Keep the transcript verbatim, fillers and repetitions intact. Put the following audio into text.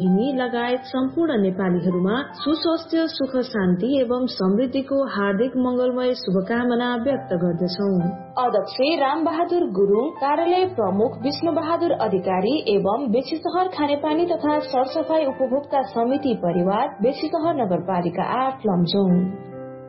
यिनी लगायत सम्पूर्ण नेपालीहरूमा सुस्वास्थ्य, सुख शान्ति एवं समृद्धिको हार्दिक मंगलमय शुभकामना व्यक्त गर्दछौं। अध्यक्ष राम बहादुर गुरुङ, कार्यालय प्रमुख विष्णु बहादुर अधिकारी एवं बेसीसहर खानेपानी तथा सरसफाई उपभोक्ता समिति परिवार, बेसीसहर नगरपालिका आठ लमजुङ।